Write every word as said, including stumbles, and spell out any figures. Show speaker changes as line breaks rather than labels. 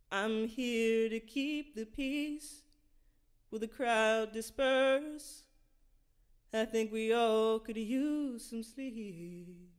I'm here to keep the peace. Will the crowd disperse? I think we all could use some sleep.